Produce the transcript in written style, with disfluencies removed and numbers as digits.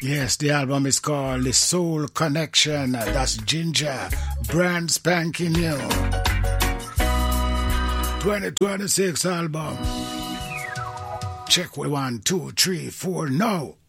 Yes, the album is called The Soul Connection. That's Ginger, brand spanking new. 2026 album. Check we 1, 2, 3, 4 now.